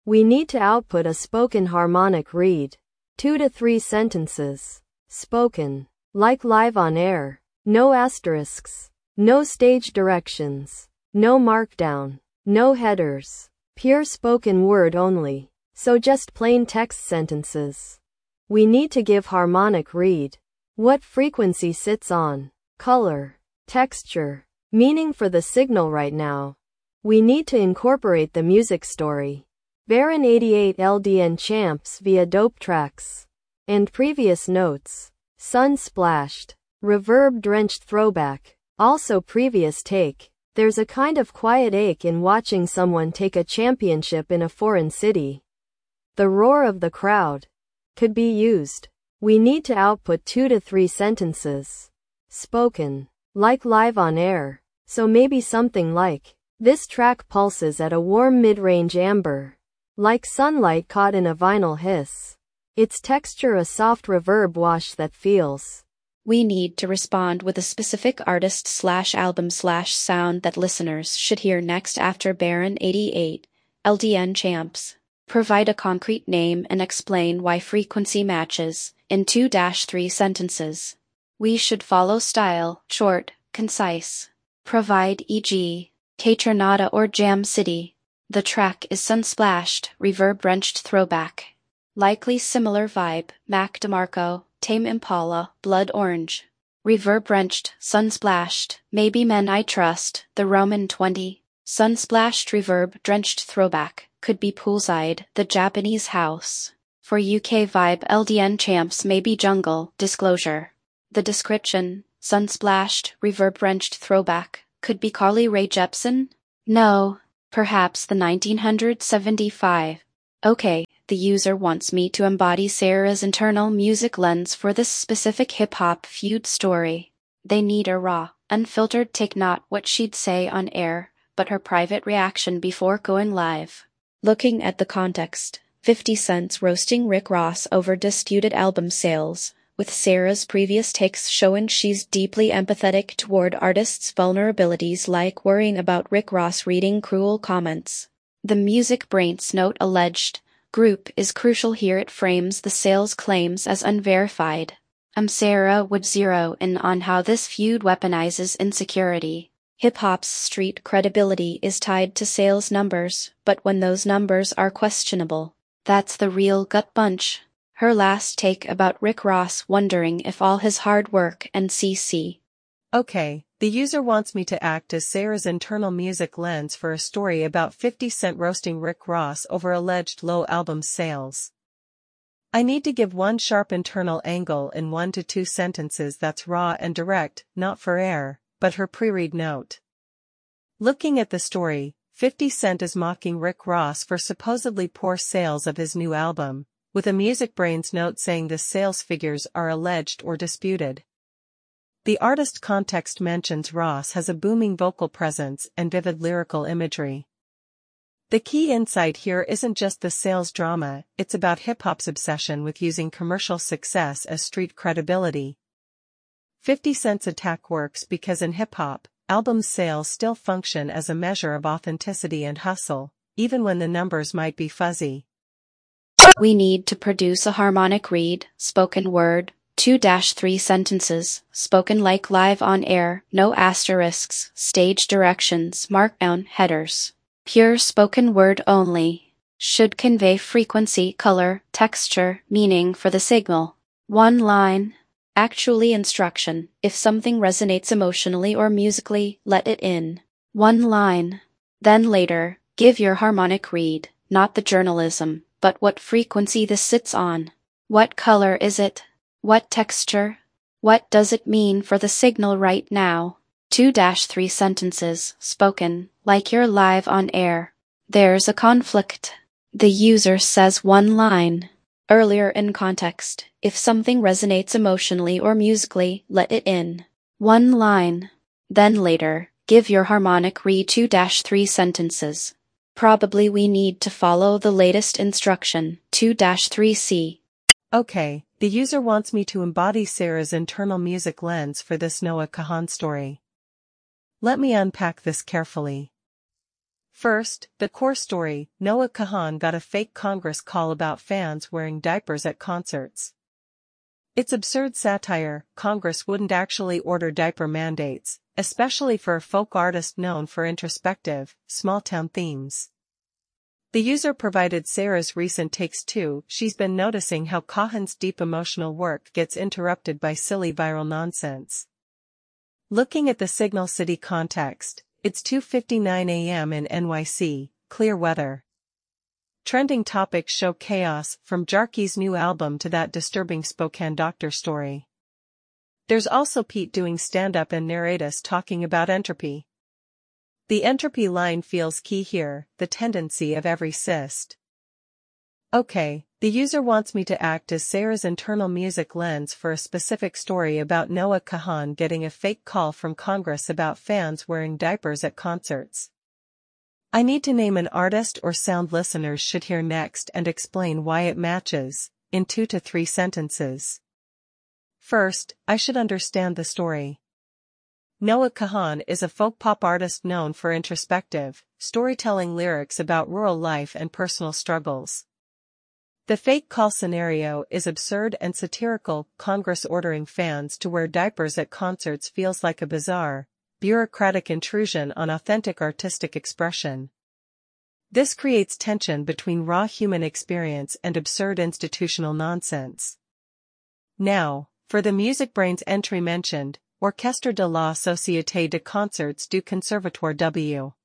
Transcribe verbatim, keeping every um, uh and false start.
We need to output a spoken harmonic read. Two to three sentences. Spoken. Like live on air. No asterisks. No stage directions. No markdown. No headers. Pure spoken word only. So just plain text sentences. We need to give harmonic read. What frequency sits on. Color. Texture. Meaning for the signal right now. We need to incorporate the music story. Baron eighty-eight L D N champs via dope tracks. And previous notes. Sun splashed. Reverb drenched throwback. Also previous take. There's a kind of quiet ache in watching someone take a championship in a foreign city. The roar of the crowd. Could be used. We need to output two to three sentences. Spoken. Like live on air. So maybe something like, this track pulses at a warm mid-range amber. Like sunlight caught in a vinyl hiss. Its texture a soft reverb wash that feels. We need to respond with a specific artist slash album slash sound that listeners should hear next after Baron eighty-eight, L D N champs. Provide a concrete name and explain why frequency matches, in two to three sentences. We should follow style, short, concise. Provide for example, K-Tornado or Jam City. The track is sun-splashed, reverb-drenched throwback. Likely similar vibe, Mac DeMarco, Tame Impala, Blood Orange. Reverb-drenched, sun-splashed, Maybe Men I Trust, The Roman twenty. Sun-splashed reverb-drenched throwback, could be Poolside, The Japanese House. For U K vibe L D N champs maybe Jungle, Disclosure. The description, sun-splashed, reverb-drenched throwback, could be Carly Rae Jepsen? No, perhaps the nineteen seventy-five. Okay, the user wants me to embody Sarah's internal music lens for this specific hip-hop feud story. They need a raw, unfiltered take, not what she'd say on air, but her private reaction before going live. Looking at the context, fifty Cent's roasting Rick Ross over disputed album sales, with Sarah's previous takes showing she's deeply empathetic toward artists' vulnerabilities, like worrying about Rick Ross reading cruel comments. The Music Brains note alleged group is crucial here. It frames the sales claims as unverified. Um Sarah would zero in on how this feud weaponizes insecurity. Hip-hop's street credibility is tied to sales numbers, but when those numbers are questionable, that's the real gut punch. Her last take about Rick Ross wondering if all his hard work and C C. Okay, the user wants me to act as Sarah's internal music lens for a story about fifty Cent roasting Rick Ross over alleged low album sales. I need to give one sharp internal angle in one to two sentences that's raw and direct, not for air, but her pre-read note. Looking at the story, fifty Cent is mocking Rick Ross for supposedly poor sales of his new album, with a Music Brains note saying the sales figures are alleged or disputed. The artist context mentions Ross has a booming vocal presence and vivid lyrical imagery. The key insight here isn't just the sales drama, it's about hip-hop's obsession with using commercial success as street credibility. fifty Cent's attack works because in hip-hop, album sales still function as a measure of authenticity and hustle, even when the numbers might be fuzzy. We need to produce a harmonic read, spoken word, two to three sentences, spoken like live on air, no asterisks, stage directions, markdown, headers. Pure spoken word only. Should convey frequency, color, texture, meaning for the signal. One line. Actually instruction, if something resonates emotionally or musically, let it in. One line. Then later, give your harmonic read, not the journalism, but what frequency this sits on. What color is it? What texture? What does it mean for the signal right now? Two to three sentences, spoken, like you're live on air. There's a conflict. The user says one line. Earlier in context, if something resonates emotionally or musically, let it in. One line. Then later, give your harmonic read two to three sentences. Probably we need to follow the latest instruction, two to three C. Okay, the user wants me to embody Sarah's internal music lens for this Noah Kahan story. Let me unpack this carefully. First, the core story. Noah Kahan got a fake Congress call about fans wearing diapers at concerts. It's absurd satire. Congress wouldn't actually order diaper mandates, especially for a folk artist known for introspective, small-town themes. The user provided Sarah's recent takes too. She's been noticing how Kahan's deep emotional work gets interrupted by silly viral nonsense. Looking at the Signal City context, it's two fifty-nine a m in N Y C, clear weather. Trending topics show chaos, from Jarkey's new album to that disturbing Spokane doctor story. There's also Pete doing stand-up and Narratus talking about entropy. The entropy line feels key here, the tendency of every cyst. Okay, the user wants me to act as Sarah's internal music lens for a specific story about Noah Kahan getting a fake call from Congress about fans wearing diapers at concerts. I need to name an artist or sound listeners should hear next and explain why it matches, in two to three sentences. First, I should understand the story. Noah Kahan is a folk pop artist known for introspective, storytelling lyrics about rural life and personal struggles. The fake call scenario is absurd and satirical. Congress ordering fans to wear diapers at concerts feels like a bizarre, bureaucratic intrusion on authentic artistic expression. This creates tension between raw human experience and absurd institutional nonsense. Now, for the Music Brain's entry mentioned, Orchestre de la Société de Concerts du Conservatoire W.